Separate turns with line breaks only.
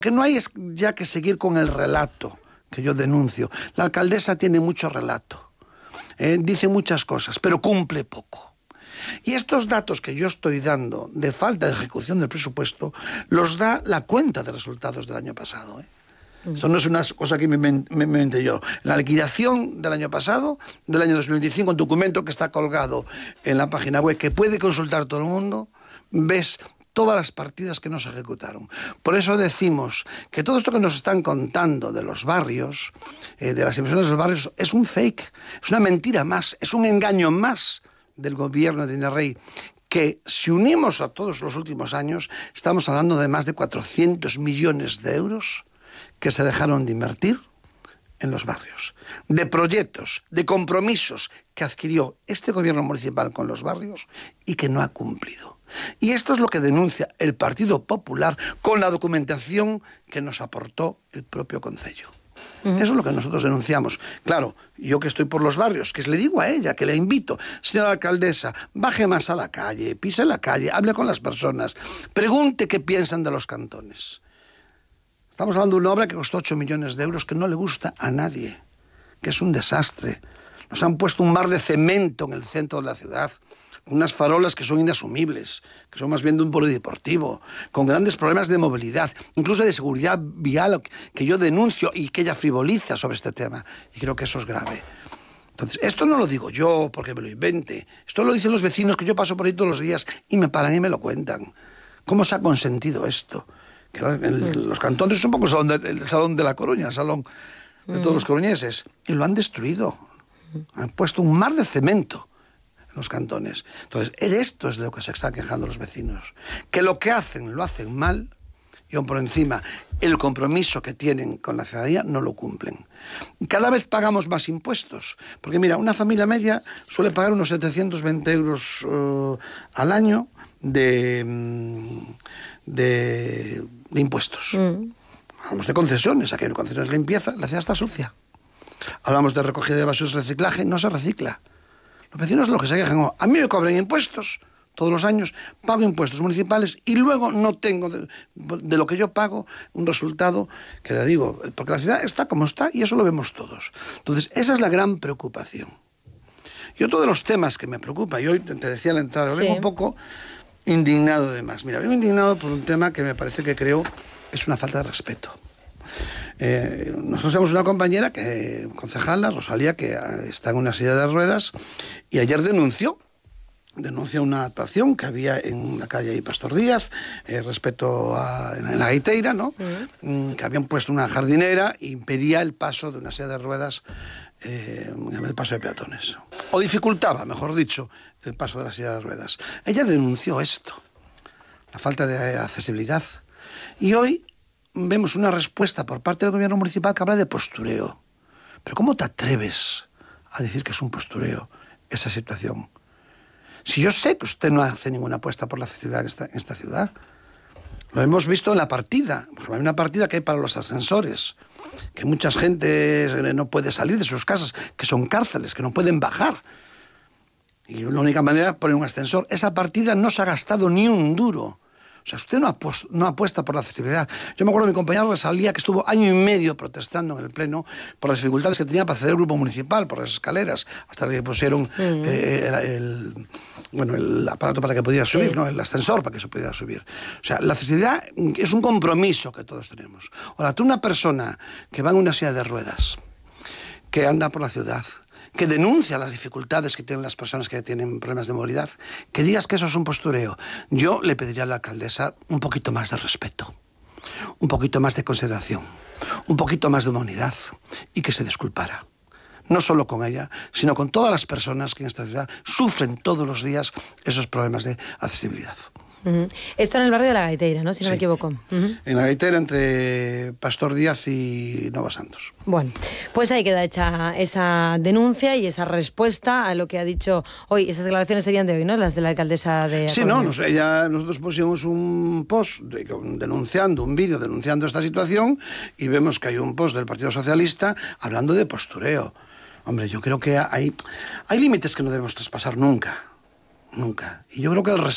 Que no hay ya que seguir con el relato que yo denuncio. La alcaldesa tiene mucho relato, dice muchas cosas, pero cumple poco. Y estos datos que yo estoy dando de falta de ejecución del presupuesto los da la cuenta de resultados del año pasado. Eso no es una cosa que me inventé yo. La liquidación del año pasado, del año 2025, un documento que está colgado en la página web que puede consultar todo el mundo, ves todas las partidas que no se ejecutaron. Por eso decimos que todo esto que nos están contando de los barrios, de las inversiones de los barrios, es un fake, es una mentira más, es un engaño más del gobierno de Inés Rey, que si unimos a todos los últimos años, estamos hablando de más de 400 millones de euros que se dejaron de invertir en los barrios, de proyectos, de compromisos que adquirió este gobierno municipal con los barrios y que no ha cumplido. Y esto es lo que denuncia el Partido Popular con la documentación que nos aportó el propio concello. Eso es lo que nosotros denunciamos. Claro, yo que estoy por los barrios, que le digo a ella, que le invito, señora alcaldesa, baje más a la calle, pise la calle, hable con las personas, pregunte qué piensan de los cantones. Estamos hablando de una obra que costó 8 millones de euros, que no le gusta a nadie, que es un desastre. Nos han puesto un mar de cemento en el centro de la ciudad, unas farolas que son inasumibles, que son más bien de un polideportivo, con grandes problemas de movilidad, incluso de seguridad vial, que yo denuncio y que ella frivoliza sobre este tema. Y creo que eso es grave. Entonces, esto no lo digo yo porque me lo invente. Esto lo dicen los vecinos, que yo paso por ahí todos los días y me paran y me lo cuentan. ¿Cómo se ha consentido esto? Que los cantones es un poco el salón de La Coruña, el salón de todos los coruñeses, y lo han destruido. Han puesto un mar de cemento en los cantones. Entonces, esto es de lo que se están quejando los vecinos. Que lo que hacen, lo hacen mal, y aún por encima, el compromiso que tienen con la ciudadanía no lo cumplen. Y cada vez pagamos más impuestos. Porque mira, una familia media suele pagar unos 720 euros al año de impuestos. Hablamos de concesiones, aquí hay concesiones de limpieza, la ciudad está sucia. Hablamos de recogida de basuras, reciclaje, no se recicla. Los vecinos lo que se quejan, a mí me cobran impuestos todos los años, pago impuestos municipales y luego no tengo de lo que yo pago un resultado que le digo, porque la ciudad está como está y eso lo vemos todos. Entonces, esa es la gran preocupación. Y otro de los temas que me preocupa, y hoy te decía al entrar, vengo un poco indignado además. Mira, vengo indignado por un tema que me parece que creo es una falta de respeto. Nosotros tenemos una compañera, concejala, Rosalía, que está en una silla de ruedas y ayer denuncia una actuación que había en la calle Pastor Díaz respecto a en la Gaiteira, ¿no? Que habían puesto una jardinera e impedía el paso de una silla de ruedas, el paso de peatones. O dificultaba, mejor dicho, el paso de la silla de ruedas. Ella denunció esto, la falta de accesibilidad. Y hoy vemos una respuesta por parte del gobierno municipal que habla de postureo. Pero ¿cómo te atreves a decir que es un postureo esa situación? Si yo sé que usted no hace ninguna apuesta por la accesibilidad en esta ciudad. Lo hemos visto en la partida. Por ejemplo, hay una partida que hay para los ascensores, que mucha gente no puede salir de sus casas, que son cárceles, que no pueden bajar. Y la única manera es poner un ascensor. Esa partida no se ha gastado ni un duro. O sea, usted no apuesta por la accesibilidad. Yo me acuerdo de mi compañero Rosalía, que estuvo año y medio protestando en el Pleno por las dificultades que tenía para acceder al grupo municipal, por las escaleras, hasta que pusieron el aparato para que pudiera subir, ¿no? El ascensor para que se pudiera subir. O sea, la accesibilidad es un compromiso que todos tenemos. Ahora, tú, una persona que va en una silla de ruedas, que anda por la ciudad, que denuncia las dificultades que tienen las personas que tienen problemas de movilidad, que digas que eso es un postureo. Yo le pediría a la alcaldesa un poquito más de respeto, un poquito más de consideración, un poquito más de humanidad y que se disculpara. No solo con ella, sino con todas las personas que en esta ciudad sufren todos los días esos problemas de accesibilidad.
Esto en el barrio de la Gaiteira, ¿no? Si no me equivoco.
En la Gaiteira, entre Pastor Díaz y Nova Santos.
Bueno, pues ahí queda hecha esa denuncia y esa respuesta a lo que ha dicho hoy. Esas declaraciones serían de hoy, ¿no? Las de la alcaldesa de
Sí, nosotros pusimos un post denunciando, un vídeo denunciando esta situación, y vemos que hay un post del Partido Socialista hablando de postureo. Hombre, yo creo que hay límites que no debemos traspasar nunca. Y yo creo que el respeto